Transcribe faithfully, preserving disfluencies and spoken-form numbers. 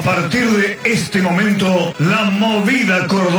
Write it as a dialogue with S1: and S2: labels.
S1: A partir de este momento, la movida cordobesa